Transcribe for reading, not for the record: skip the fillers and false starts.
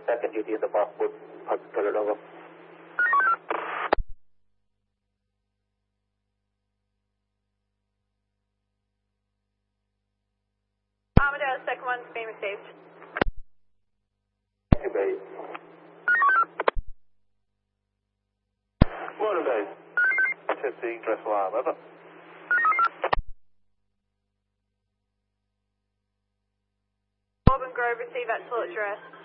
second duty in the passport, Hospital over. Amadeus, second one's being received. Thank you, base. Water base. Testing, dress alarm, over. Auburn Grove, receive at full address.